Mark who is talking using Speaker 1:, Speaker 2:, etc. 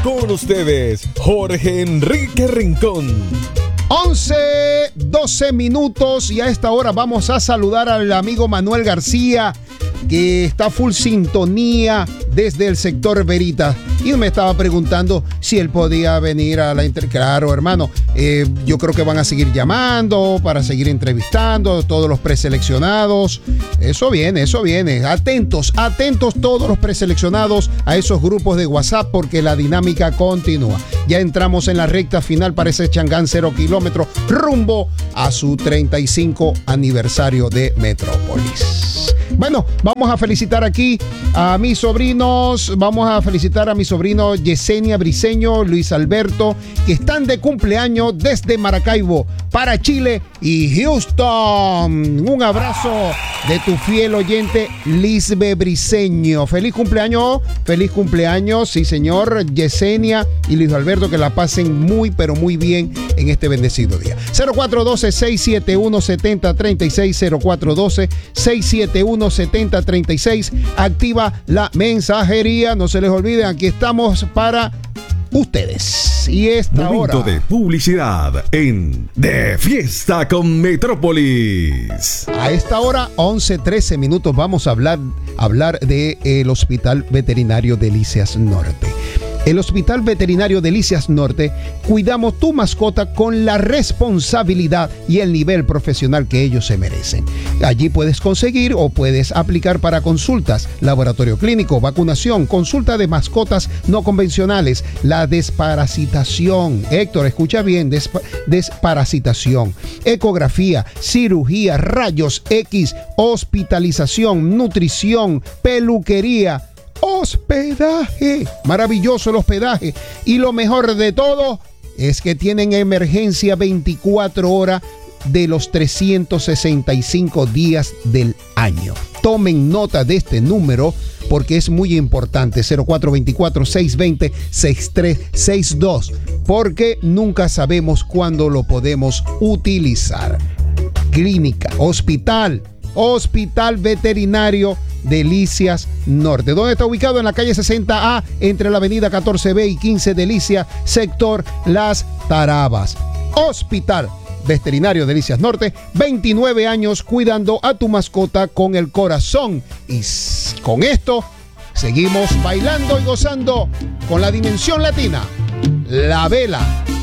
Speaker 1: Con ustedes, Jorge Enrique Rincón.
Speaker 2: 11:12 minutos y a esta hora vamos a saludar al amigo Manuel García, que está full sintonía desde el sector Veritas y me estaba preguntando si él podía venir a la entrevista. Claro, hermano, yo creo que van a seguir llamando para seguir entrevistando a todos los preseleccionados. Eso viene. Atentos todos los preseleccionados a esos grupos de WhatsApp, porque la dinámica continúa. Ya entramos en la recta final para ese Changán 0 kilómetros rumbo a su 35 aniversario de Metrópolis. Bueno, vamos a felicitar aquí a mis sobrinos. Vamos a felicitar a mi sobrino Yesenia Briceño, Luis Alberto, que están de cumpleaños desde Maracaibo para Chile y Houston. Un abrazo de tu fiel oyente Lisbe Briceño. Feliz cumpleaños, sí señor, Yesenia y Luis Alberto, que la pasen muy pero muy bien en este bendecido día. 0412-671-7036, 0412-671-7036. Activa la mensajería, no se les olvide, aquí estamos para ustedes. Y esta
Speaker 1: Momento
Speaker 2: hora
Speaker 1: de publicidad en De Fiesta con Metrópolis.
Speaker 2: A esta hora, 11:13 minutos, vamos a hablar del Hospital Veterinario Delicias Norte. El Hospital Veterinario Delicias Norte, cuidamos tu mascota con la responsabilidad y el nivel profesional que ellos se merecen. Allí puedes conseguir o puedes aplicar para consultas, laboratorio clínico, vacunación, consulta de mascotas no convencionales, la desparasitación. Héctor, escucha bien, desparasitación, ecografía, cirugía, rayos X, hospitalización, nutrición, peluquería, hospedaje. Maravilloso el hospedaje. Y lo mejor de todo es que tienen emergencia 24 horas de los 365 días del año. Tomen nota de este número porque es muy importante. 0424-620-6362, porque nunca sabemos cuándo lo podemos utilizar. Clínica, hospital veterinario Delicias Norte. ¿Dónde está ubicado? En la calle 60A, entre la avenida 14B y 15 Delicia, sector Las Tarabas. Hospital Veterinario Delicias Norte, 29 años cuidando a tu mascota con el corazón. Y con esto seguimos bailando y gozando con la dimensión latina, la vela